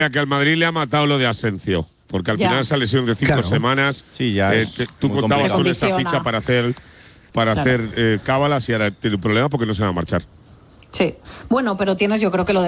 que al Madrid le ha matado lo de Asensio, porque al Ya. final esa lesión de 5 semanas, Sí, ya es tú muy contabas complicado. con esa Condiciona. ficha para hacer cábalas y ahora tiene un problema porque no se va a marchar. Sí. Bueno, pero tienes, yo creo que lo de